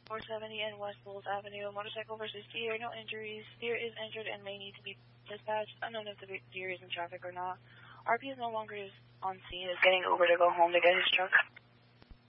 470 and West Bulls Avenue. Motorcycle versus deer. No injuries. Deer is injured and may need to be dispatched. Unknown if the deer is in traffic or not. RP is no longer on scene. Is getting Uber to go home to get his truck.